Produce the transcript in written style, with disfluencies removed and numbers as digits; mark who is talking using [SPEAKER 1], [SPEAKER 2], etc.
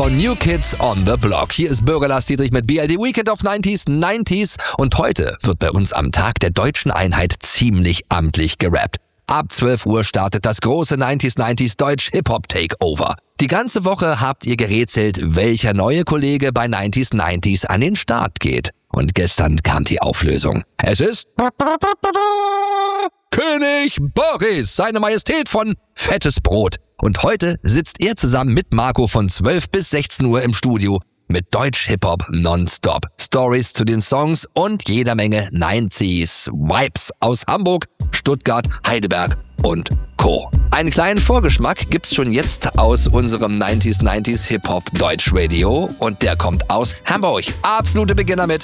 [SPEAKER 1] von New Kids on the Block. Hier ist Bürger Lars Dietrich mit BLD Weekend of 90s. Und heute wird bei uns am Tag der deutschen Einheit ziemlich amtlich gerappt. Ab 12 Uhr startet das große 90s Deutsch Hip-Hop Takeover. Die ganze Woche habt ihr gerätselt, welcher neue Kollege bei 90s an den Start geht. Und gestern kam die Auflösung. Es ist König Boris, seine Majestät von Fettes Brot. Und heute sitzt er zusammen mit Marco von 12 bis 16 Uhr im Studio mit Deutsch-Hip-Hop nonstop. Stories zu den Songs und jeder Menge 90s Vibes aus Hamburg, Stuttgart, Heidelberg und Co. Einen kleinen Vorgeschmack gibt's schon jetzt aus unserem 90s Hip-Hop Deutsch Radio und der kommt aus Hamburg. Absolute Beginner mit